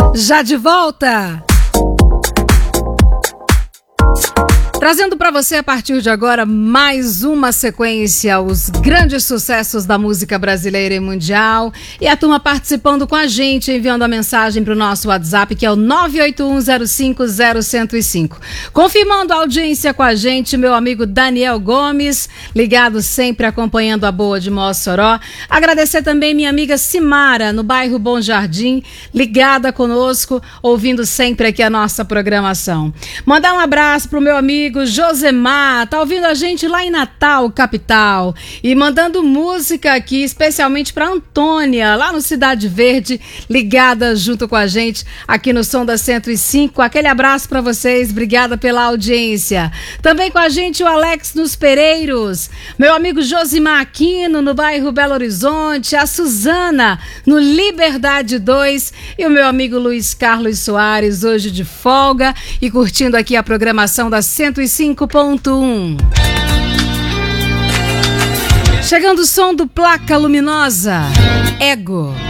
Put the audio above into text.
Já de volta! Trazendo para você a partir de agora mais uma sequência, os grandes sucessos da música brasileira e mundial. E a turma participando com a gente, enviando a mensagem para o nosso WhatsApp, que é o 981050105. Confirmando a audiência com a gente, meu amigo Daniel Gomes, ligado sempre acompanhando a boa de Mossoró. Agradecer também minha amiga Simara, no bairro Bom Jardim, ligada conosco, ouvindo sempre aqui a nossa programação. Mandar um abraço pro meu amigo Josemar, tá ouvindo a gente lá em Natal, capital, e mandando música aqui, especialmente para Antônia, lá no Cidade Verde, ligada junto com a gente aqui no Som da 105. Aquele abraço para vocês, obrigada pela audiência. Também com a gente o Alex nos Pereiros, meu amigo Josimar Aquino, no bairro Belo Horizonte, a Suzana, no Liberdade 2, e o meu amigo Luiz Carlos Soares, hoje de folga e curtindo aqui a programação da 105.1. Chegando o som do Placa Luminosa, Ego.